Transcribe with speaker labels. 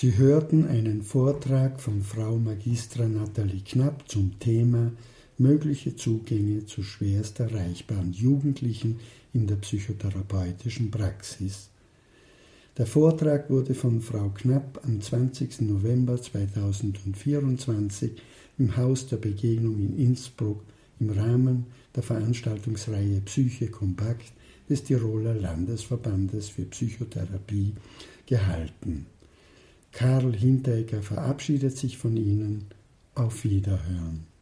Speaker 1: Sie hörten einen Vortrag von Frau Magistra Nathalie Knapp zum Thema mögliche Zugänge zu schwerst erreichbaren Jugendlichen in der psychotherapeutischen Praxis. Der Vortrag wurde von Frau Knapp am 20. November 2024 im Haus der Begegnung in Innsbruck im Rahmen der Veranstaltungsreihe Psyche Kompakt des Tiroler Landesverbandes für Psychotherapie gehalten. Karl Hinteregger verabschiedet sich von Ihnen. Auf Wiederhören.